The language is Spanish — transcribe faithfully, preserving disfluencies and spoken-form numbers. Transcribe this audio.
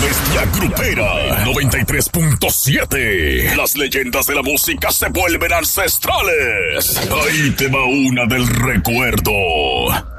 bestia grupera. noventa y tres punto siete. Las leyendas de la música se vuelven ancestrales. Ahí te va una del recuerdo.